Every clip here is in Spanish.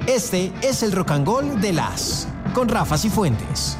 Este es el Rock and Roll de las con Rafa Cifuentes.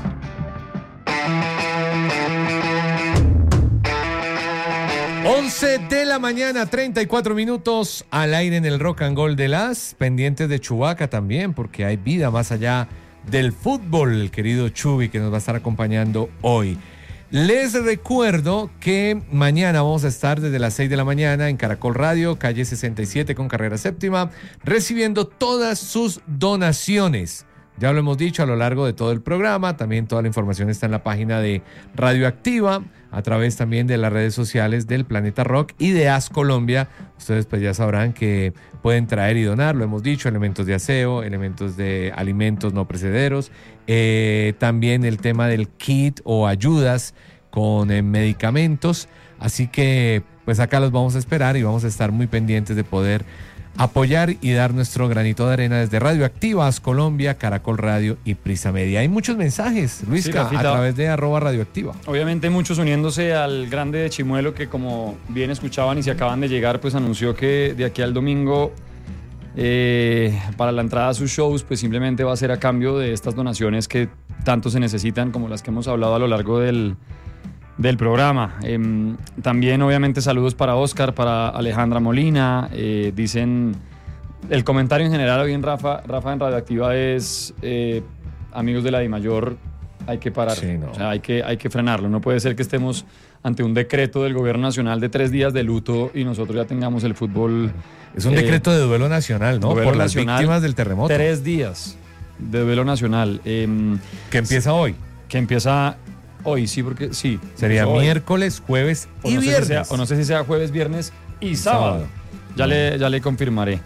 De la mañana, 34 minutos al aire en el Rock and Roll de las, pendientes de Chubaca también, porque hay vida más allá del fútbol, el querido Chubi que nos va a estar acompañando hoy. Les recuerdo que mañana vamos a estar desde las 6 de la mañana en Caracol Radio, calle 67 con carrera séptima, recibiendo todas sus donaciones. Ya lo hemos dicho a lo largo de todo el programa, también toda la información está en la página de Radioactiva, a través también de las redes sociales del Planeta Rock y de AS Colombia. Ustedes pues ya sabrán que pueden traer y donar, lo hemos dicho, elementos de aseo, elementos de alimentos no perecederos, también el tema del kit o ayudas con medicamentos, así que pues acá los vamos a esperar y vamos a estar muy pendientes de poder apoyar y dar nuestro granito de arena desde Radioactiva, AS Colombia, Caracol Radio y Prisa Media. Hay muchos mensajes, Luisca, sí, a través de @radioactiva. Obviamente muchos uniéndose al grande de Chimuelo, que como bien escuchaban y se acaban de llegar, pues anunció que de aquí al domingo para la entrada a sus shows, pues simplemente va a ser a cambio de estas donaciones que tanto se necesitan, como las que hemos hablado a lo largo del programa. También obviamente saludos para Oscar, para Alejandra Molina. Dicen, el comentario en general hoy en Rafa en Radioactiva es amigos de la DIMAYOR, hay que parar, sí, no. O sea, hay que frenarlo. No puede ser que estemos ante un decreto del gobierno nacional de 3 días de luto y nosotros ya tengamos el fútbol. Es un decreto de duelo nacional, ¿no? Por las víctimas del terremoto. 3 días de duelo nacional. Que empieza hoy. Que empieza hoy, sí, porque sí. Sería miércoles, jueves y viernes. O no sé si sea jueves, viernes y sábado. Ya le confirmaré.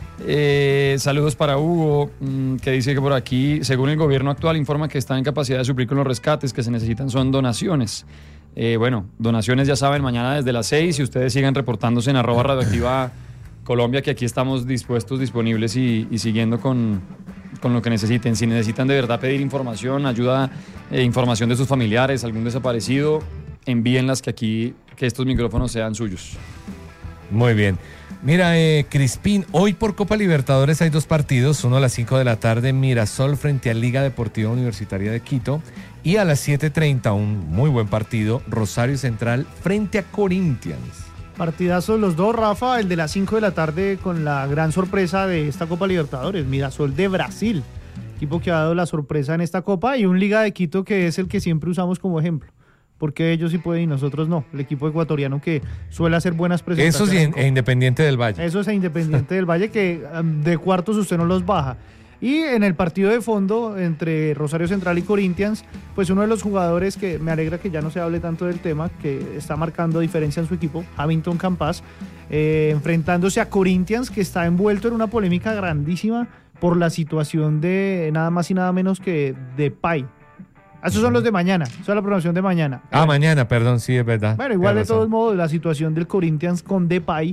Saludos para Hugo, que dice que por aquí, según el gobierno actual, informa que está en capacidad de suplir con los rescates que se necesitan son donaciones. Bueno, donaciones ya saben, mañana desde las 6, y ustedes sigan reportándose en @radioactiva Colombia, que aquí estamos dispuestos, disponibles y siguiendo con lo que necesiten. Si necesitan de verdad pedir información, ayuda, información de sus familiares, algún desaparecido, envíenlas, que estos micrófonos sean suyos. Muy bien. Mira, Crispín, hoy por Copa Libertadores hay 2 partidos, uno a las 5 de la tarde, Mirasol frente a Liga Deportiva Universitaria de Quito, y a las 7:30, un muy buen partido, Rosario Central frente a Corinthians. Partidazos los dos, Rafa, el de las 5 de la tarde con la gran sorpresa de esta Copa Libertadores, Mirasol de Brasil, equipo que ha dado la sorpresa en esta Copa, y un Liga de Quito que es el que siempre usamos como ejemplo. Porque ellos sí pueden y nosotros no. El equipo ecuatoriano que suele hacer buenas presentaciones. Eso sí, Independiente del Valle. Eso es Independiente del Valle, que de cuartos usted no los baja. Y en el partido de fondo entre Rosario Central y Corinthians, pues uno de los jugadores que me alegra que ya no se hable tanto del tema, que está marcando diferencia en su equipo, Hamilton Campas, enfrentándose a Corinthians, que está envuelto en una polémica grandísima por la situación de nada más y nada menos que Depay. Esos son los de mañana, esa es la programación de mañana. Mañana, perdón, sí, es verdad. Bueno, igual de todos modos, la situación del Corinthians con Depay,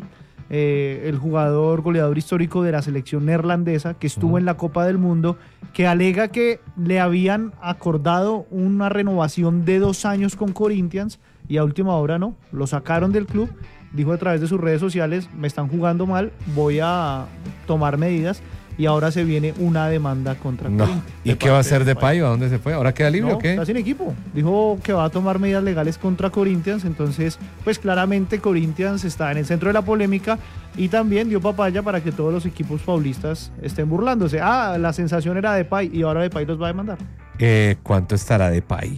el jugador goleador histórico de la selección neerlandesa, que estuvo en la Copa del Mundo, que alega que le habían acordado una renovación de 2 años con Corinthians y a última hora no, lo sacaron del club. Dijo a través de sus redes sociales, me están jugando mal, voy a tomar medidas. Y ahora se viene una demanda contra Corinthians. ¿Y qué va a hacer Depay? ¿A dónde se fue? ¿Ahora queda libre o qué? Está sin equipo. Dijo que va a tomar medidas legales contra Corinthians. Entonces, pues claramente Corinthians está en el centro de la polémica y también dio papaya para que todos los equipos paulistas estén burlándose. La sensación era Depay y ahora Depay los va a demandar. ¿Cuánto estará Depay?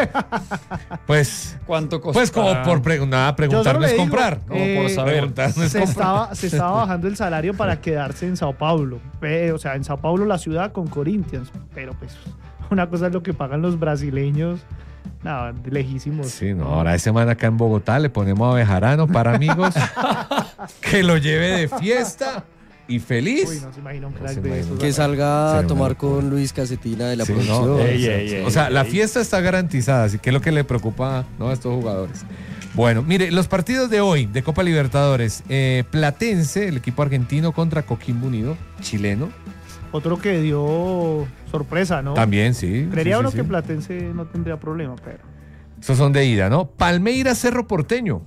Pues, ¿cuánto costará? Pues como por preguntar no es comprar. Como por saber. Se estaba bajando el salario para quedarse en Sao Paulo. O sea, en Sao Paulo, la ciudad, con Corinthians. Pero pues una cosa es lo que pagan los brasileños. No, lejísimos. Sí, no, ahora ese man acá en Bogotá le ponemos a Bejarano para amigos que lo lleve de fiesta y feliz. Uy, no se imagina un crack de esos. Que salga a tomar con Luis Casetina de la producción. O sea, la fiesta está garantizada, así que es lo que le preocupa a estos jugadores. Bueno, mire, los partidos de hoy de Copa Libertadores, Platense, el equipo argentino contra Coquimbo Unido, chileno. Otro que dio sorpresa, ¿no? También, sí. Creería uno que Platense no tendría problema, pero... Esos son de ida, ¿no? Palmeiras Cerro Porteño.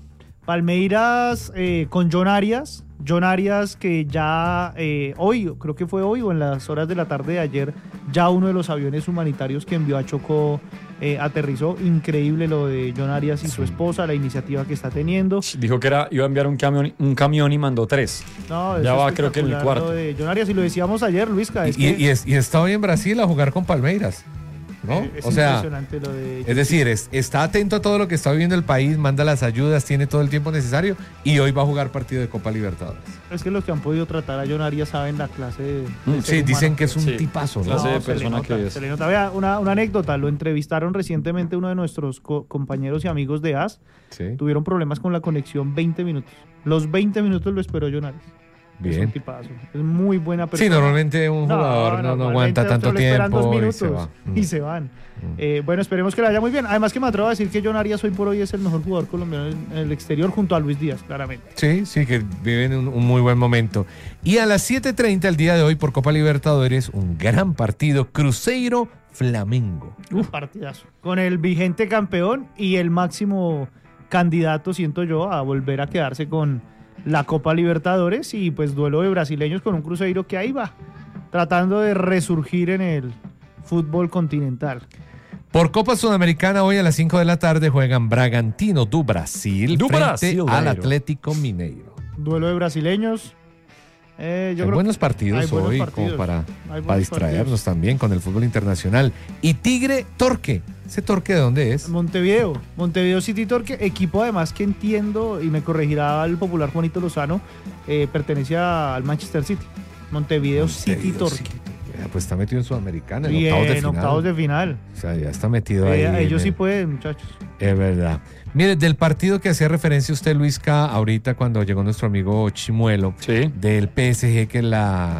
Palmeiras con John Arias. John Arias que ya hoy, creo que fue hoy o en las horas de la tarde de ayer, ya uno de los aviones humanitarios que envió a Chocó aterrizó. Increíble lo de John Arias y su esposa, la iniciativa que está teniendo. Dijo que iba a enviar un camión y mandó 3. No, ya va, creo que en el cuarto. Lo de John Arias, y lo decíamos ayer, Luisca. Y está hoy en Brasil a jugar con Palmeiras, ¿no? Es impresionante lo de... Es decir, está atento a todo lo que está viviendo el país, manda las ayudas, tiene todo el tiempo necesario y hoy va a jugar partido de Copa Libertadores. Es que los que han podido tratar a John Arias saben la clase de sí, dicen que es un tipazo, ¿no? Clase de persona que es. Se le nota. Vea, una anécdota, lo entrevistaron recientemente uno de nuestros compañeros y amigos de AS. Sí. Tuvieron problemas con la conexión 20 minutos. Los 20 minutos lo esperó John Arias. Bien. Es un tipazo. Es muy buena persona. Sí, normalmente un jugador no aguanta tanto tiempo 2 minutos y se van. Bueno, esperemos que le vaya muy bien. Además que me atrevo a decir que John Arias hoy por hoy es el mejor jugador colombiano en el exterior junto a Luis Díaz, claramente. Sí, que viven un muy buen momento. Y a las 7:30 el día de hoy por Copa Libertadores, un gran partido, Cruzeiro-Flamengo. Partidazo. Con el vigente campeón y el máximo candidato, siento yo, a volver a quedarse con la Copa Libertadores, y pues duelo de brasileños con un Cruzeiro que ahí va, tratando de resurgir en el fútbol continental. Por Copa Sudamericana hoy a las 5 de la tarde juegan Bragantino do Brasil frente al Atlético Mineiro. Duelo de brasileños. Hay buenos partidos hoy como para distraernos también con el fútbol internacional. Y Tigre Torque. ¿Ese Torque de dónde es? Montevideo City Torque, equipo además que entiendo, y me corregirá el popular Juanito Lozano, pertenece al Manchester City. Montevideo City Torque. Pues está metido en Sudamericana, en octavos de final. O sea, ya está metido ahí. Ellos sí pueden, muchachos. Es verdad. Mire, del partido que hacía referencia usted, Luisca, ahorita cuando llegó nuestro amigo Chimuelo, sí, del PSG, que es la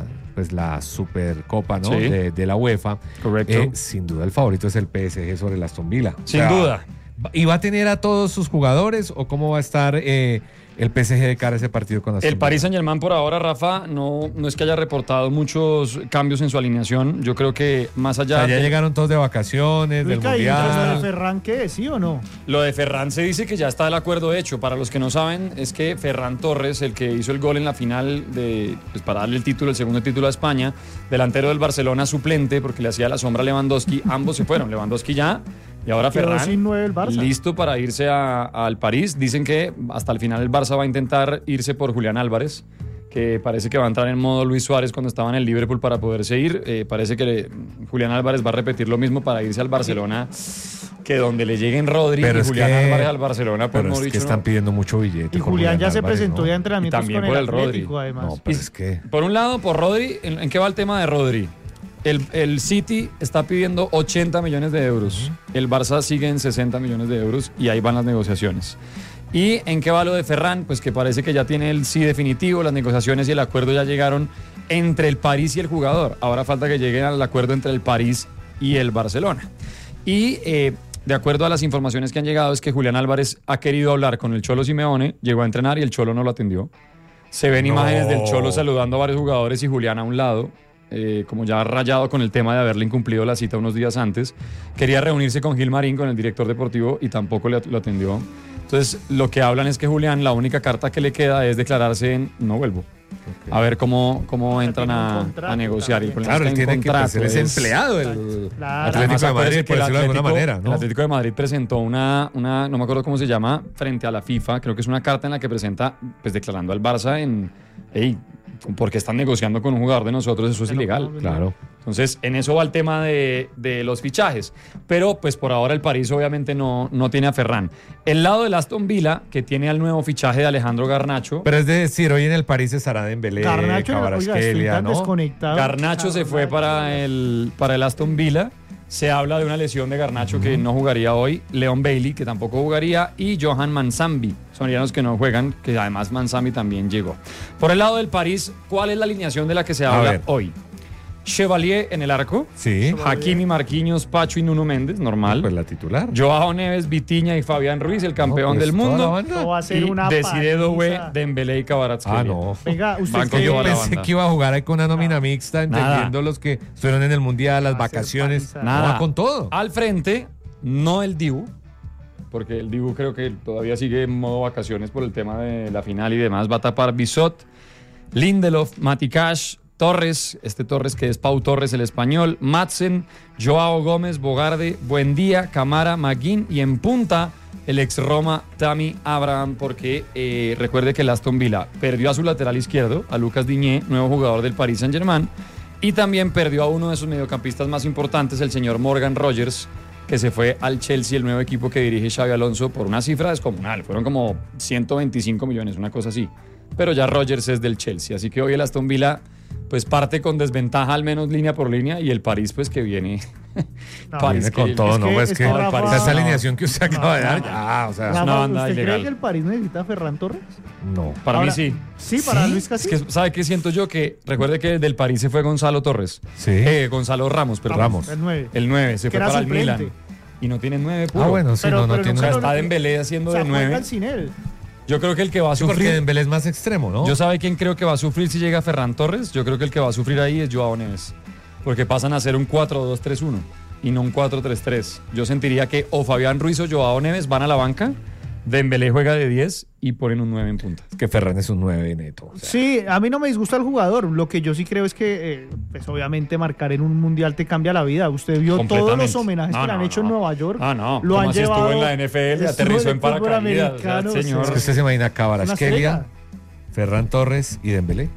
Supercopa, ¿no? Sí. De la UEFA. Correcto. Sin duda el favorito es el PSG sobre el Aston Villa. Sin duda. ¿Y va a tener a todos sus jugadores o cómo va a estar el PSG de cara a ese partido con Aston Villa? El Paris Saint-Germain por ahora, Rafa, no es que haya reportado muchos cambios en su alineación. Yo creo que más allá... O sea, ya llegaron todos de vacaciones, del Mundial. ¿Lo de Ferran qué? ¿Sí o no? Lo de Ferran se dice que ya está el acuerdo hecho. Para los que no saben, es que Ferran Torres, el que hizo el gol en la final para darle el segundo título a España, delantero del Barcelona suplente, porque le hacía la sombra a Lewandowski, ambos se fueron. Lewandowski ya... Y ahora Ferran, listo para irse al París. Dicen que hasta el final el Barça va a intentar irse por Julián Álvarez, que parece que va a entrar en modo Luis Suárez cuando estaba en el Liverpool para poderse ir. Parece que Julián Álvarez va a repetir lo mismo para irse al Barcelona, que donde le lleguen Rodri y Julián Álvarez al Barcelona, pues pero es que están pidiendo mucho billete. Y Julián ya se presentó de entrenamientos también con por el Rodri. Atlético, además. No, pero es que... Por un lado, por Rodri, ¿en qué va el tema de Rodri? El City está pidiendo 80 millones de euros. El Barça sigue en 60 millones de euros y ahí van las negociaciones. ¿Y en qué va lo de Ferran? Pues que parece que ya tiene el sí definitivo, las negociaciones y el acuerdo ya llegaron entre el París y el jugador. Ahora falta que lleguen al acuerdo entre el París y el Barcelona. Y de acuerdo a las informaciones que han llegado es que Julián Álvarez ha querido hablar con el Cholo Simeone, llegó a entrenar y el Cholo no lo atendió. Se ven imágenes del Cholo saludando a varios jugadores y Julián a un lado. Como ya rayado con el tema de haberle incumplido la cita unos días antes. Quería reunirse con Gil Marín, con el director deportivo, y tampoco lo atendió. Entonces, lo que hablan es que Julián, la única carta que le queda es declararse en no vuelvo. Okay. A ver cómo entran a negociar. Y claro, él tiene que ser ese empleado del Atlético de Madrid, por decirlo de alguna manera, ¿no? El Atlético de Madrid presentó una, no me acuerdo cómo se llama, frente a la FIFA. Creo que es una carta en la que presenta, pues declarando al Barça porque están negociando con un jugador de nosotros, eso es ilegal. Claro. Entonces, en eso va el tema de los fichajes. Pero, pues por ahora el París obviamente no tiene a Ferran. El lado del Aston Villa, que tiene al nuevo fichaje de Alejandro Garnacho. Pero es decir, hoy en el París estará Dembélé, Kvaratskhelia, ¿no? Garnacho se fue para el Aston Villa. Se habla de una lesión de Garnacho que no jugaría hoy, Leon Bailey, que tampoco jugaría, y Johan Mansambi, sonían los que no juegan, que además Mansambi también llegó. Por el lado del París, ¿cuál es la alineación de la que se habla hoy? Chevalier en el arco, sí. Hakimi, Marquinhos, Pacho y Nuno Méndez, normal. Pues la titular. Joao Neves, Vitinha y Fabián Ruiz, el campeón del mundo. Va a ser una Desiré Doué, Dembélé y Kvaratskhelia. No. Venga, Yo pensé que iba a jugar ahí con una nómina mixta, entendiendo los que estuvieron en el Mundial, las vacaciones. Nada. Va con todo. Al frente, no el Dibu, porque el Dibu creo que todavía sigue en modo vacaciones por el tema de la final y demás. Va a tapar Bissot, Lindelof, Mati Cash, Torres, Torres que es Pau Torres el español, Madsen, Joao Gómez, Bogarde, Buendía, Camara, Maguín y en punta el ex Roma Tammy Abraham, porque recuerde que el Aston Villa perdió a su lateral izquierdo, a Lucas Digne, nuevo jugador del Paris Saint-Germain, y también perdió a uno de sus mediocampistas más importantes, el señor Morgan Rogers, que se fue al Chelsea, el nuevo equipo que dirige Xabi Alonso, por una cifra descomunal. Fueron como 125 millones, una cosa así. Pero ya Rogers es del Chelsea, así que hoy el Aston Villa pues parte con desventaja, al menos línea por línea, y el París pues que viene... Viene con todo, ¿no? Es que Rafa, esa alineación que usted acaba de dar, ya, o sea... Rafa, una banda ¿usted ilegal. cree que el París necesita a Ferran Torres? No. Para Ahora, mí sí. Sí, para ¿Sí? Luis Es Casillas. que, ¿sabe qué siento yo? Que recuerde que del París se fue Gonzalo Torres. Sí. Gonzalo Ramos, perdón. Ramos. El 9. El 9, se Que fue era para el suplente. Milan. Y no tiene 9 puro. Ah, bueno, sí, Pero- no pero tiene... O sea, nunca está lo- Dembélé haciendo O sea, de 9. juegan sin él. Yo creo que el que va a Sí, porque sufrir... Dembélé es más extremo, ¿no? Yo sabe quién creo que va a sufrir si llega Ferran Torres. Yo creo que el que va a sufrir ahí es Joao Neves. Porque pasan a ser un 4-2-3-1 y no un 4-3-3. Yo sentiría que o Fabián Ruiz o Joao Neves van a la banca, Dembélé juega de 10 y ponen un 9 en punta. Es que Ferran es un 9 neto. O sea, Sí, a mí no me disgusta el jugador. Lo que yo sí creo es que, pues obviamente marcar en un mundial te cambia la vida. Usted vio todos Completamente. los homenajes que le han hecho en Nueva York. Ah, no. Lo han Como si llevado. estuvo en la NFL, estuvo aterrizó en el fútbol paracaídas. americano, O sea, señor. es que usted se imagina Una Kvaratskhelia, estrella. Ferran Torres y Dembélé.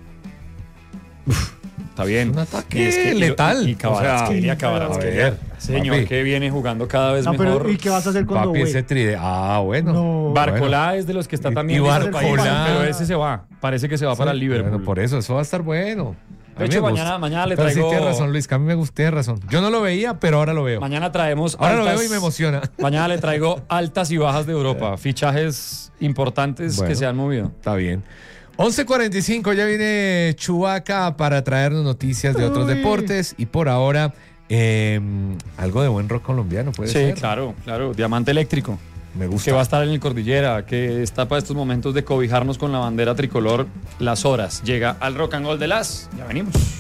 Está bien. Un ataque Y es que- letal. Y Kvaratskhelia, O sea, Kvaratskhelia. a ver, Señor, papi. que viene jugando cada vez No, pero mejor. ¿y qué vas a hacer con Papi, Doué? ese tride. Ah, bueno. No. Barcolá es de los que está Y- también y listo Barcolá. para irse, pero ese se va. Parece que se va para el Liverpool. Bueno, por eso va a estar bueno. A De mí hecho, me gusta. mañana le Pero sí traigo- tienes razón, Luis, que a mí me gusta, tienes razón. Yo no lo veía, pero ahora lo veo. Mañana traemos Ahora lo altas- veo y me emociona. Mañana le traigo altas y bajas de Europa, fichajes importantes Bueno. que se han movido. Está bien. 11:45, ya viene Chubaca para traernos noticias de otros Uy. deportes y por ahora algo de buen rock colombiano puede Sí, ser. claro, claro. Diamante eléctrico, Me gusta. que va a estar en el Cordillera, que está para estos momentos de cobijarnos con la bandera tricolor las horas. Llega al Rock and Roll de las. Ya venimos.